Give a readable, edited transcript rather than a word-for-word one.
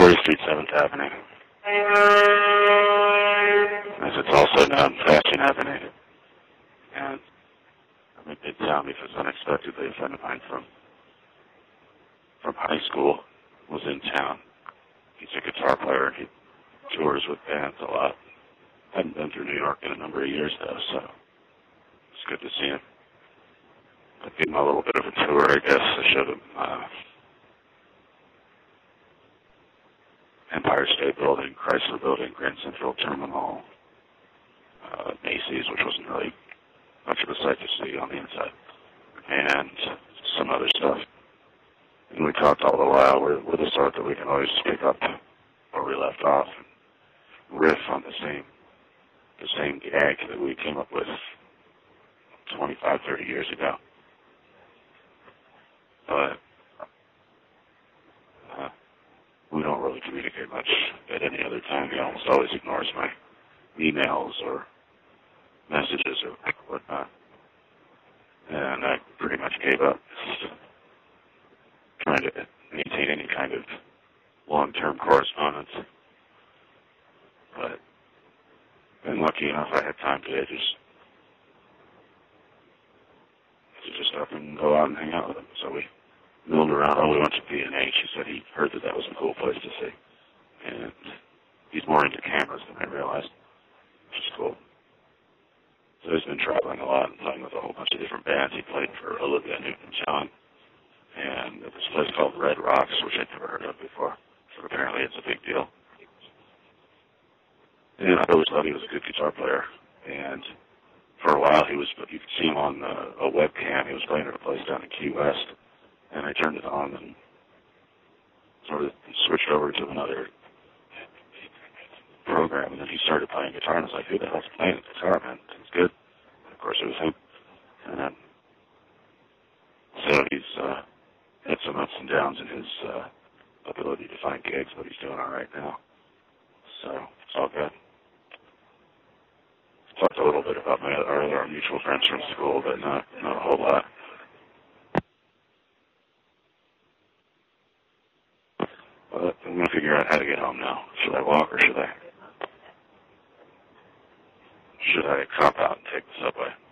40th Street, 7th Avenue. As it's also known, Fashion Avenue. And I'm in Midtown because unexpectedly a friend of mine from high school was in town. He's a guitar player and he tours with bands a lot. Hadn't been through New York in a number of years though, so it's good to see him. I gave him a little bit of a tour, I guess. I showed him Empire State Building, Chrysler Building, Grand Central Terminal, Macy's, which wasn't really much of a sight to see on the inside, and some other stuff. And we talked all the while. We're the sort that we can always pick up where we left off and riff on the same gag that we came up with 25, 30 years ago. But we don't really communicate much at any other time. He almost always ignores my emails or messages or whatnot. And I pretty much gave up trying to maintain any kind of long-term correspondence. But been lucky enough I had time today to just up and go out and hang out with him. So we milled around. Oh, we went to P&H. He said he heard that was a cool place to see. And he's more into cameras than I realized, which is cool. So he's been traveling a lot and playing with a whole bunch of different bands. He played for Olivia Newton-John and at this place called Red Rocks, which I'd never heard of before. So apparently it's a big deal. And I always thought he was a good guitar player. And for a while you could see him on a webcam. He was playing at a place down in Key West. And I turned it on and sort of switched over to another program, and then he started playing guitar, and I was like, who the hell's playing the guitar, man? It's good. And of course, it was him. And then, so he's had some ups and downs in his ability to find gigs, but he's doing all right now. So it's all good. Talked a little bit about our mutual friends from school, but not a whole lot. But I'm going to figure out how to get home now. Should I walk or should I cop out and take the subway?